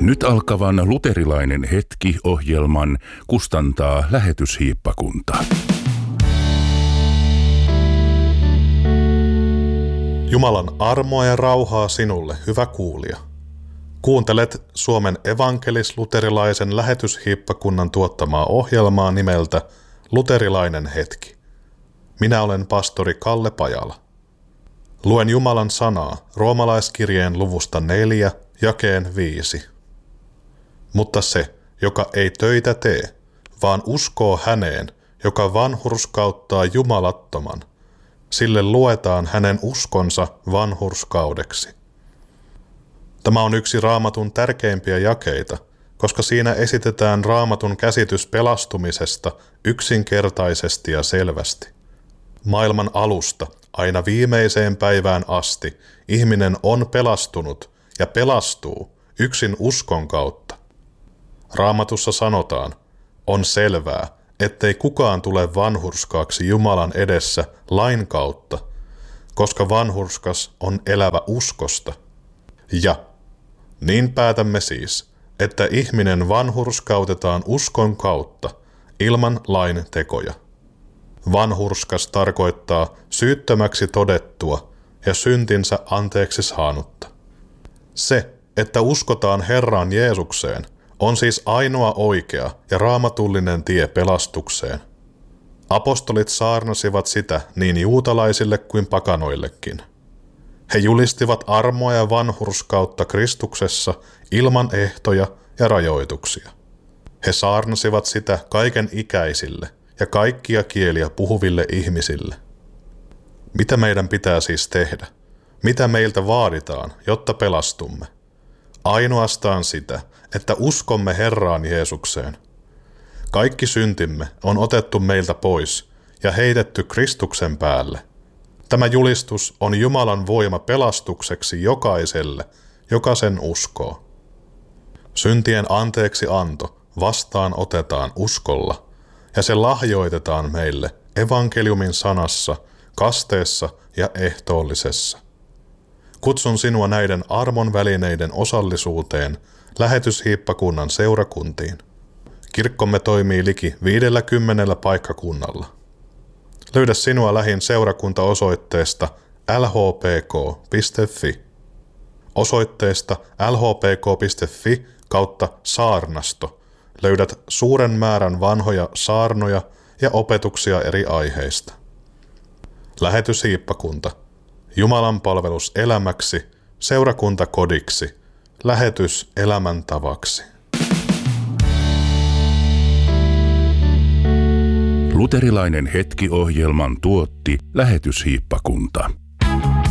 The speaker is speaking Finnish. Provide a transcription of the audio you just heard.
Nyt alkavan luterilainen hetki-ohjelman kustantaa Lähetyshiippakunta. Jumalan armoa ja rauhaa sinulle, hyvä kuulija. Kuuntelet Suomen evankelis-luterilaisen Lähetyshiippakunnan tuottamaa ohjelmaa nimeltä Luterilainen hetki. Minä olen pastori Kalle Pajala. Luen Jumalan sanaa Roomalaiskirjeen luvusta 4, jakeen 5. Mutta se, joka ei töitä tee, vaan uskoo häneen, joka vanhurskauttaa jumalattoman, sille luetaan hänen uskonsa vanhurskaudeksi. Tämä on yksi Raamatun tärkeimpiä jakeita, koska siinä esitetään Raamatun käsitys pelastumisesta yksinkertaisesti ja selvästi. Maailman alusta aina viimeiseen päivään asti ihminen on pelastunut ja pelastuu yksin uskon kautta. Raamatussa sanotaan, on selvää, ettei kukaan tule vanhurskaaksi Jumalan edessä lain kautta, koska vanhurskas on elävä uskosta. Ja niin päätämme siis, että ihminen vanhurskautetaan uskon kautta ilman lain tekoja. Vanhurskas tarkoittaa syyttömäksi todettua ja syntinsä anteeksi saanutta. Se, että uskotaan Herraan Jeesukseen, on siis ainoa oikea ja raamatullinen tie pelastukseen. Apostolit saarnasivat sitä niin juutalaisille kuin pakanoillekin. He julistivat armoa ja vanhurskautta Kristuksessa ilman ehtoja ja rajoituksia. He saarnasivat sitä kaiken ikäisille ja kaikkia kieliä puhuville ihmisille. Mitä meidän pitää siis tehdä? Mitä meiltä vaaditaan, jotta pelastumme? Ainoastaan sitä, että uskomme Herraan Jeesukseen. Kaikki syntimme on otettu meiltä pois ja heitetty Kristuksen päälle. Tämä julistus on Jumalan voima pelastukseksi jokaiselle, joka sen uskoo. Syntien anteeksi anto vastaan otetaan uskolla, ja se lahjoitetaan meille evankeliumin sanassa, kasteessa ja ehtoollisessa. Kutsun sinua näiden armon välineiden osallisuuteen Lähetyshiippakunnan seurakuntiin. Kirkkomme toimii liki 50 paikkakunnalla. Löydä sinua lähin seurakunta osoitteesta lhpk.fi. Osoitteesta lhpk.fi/saarnasto löydät suuren määrän vanhoja saarnoja ja opetuksia eri aiheista. Lähetyshiippakunta. Jumalan palvelus elämäksi, seurakunta kodiksi, lähetys elämäntavaksi. Luterilainen hetki-ohjelman tuotti Lähetyshiippakunta.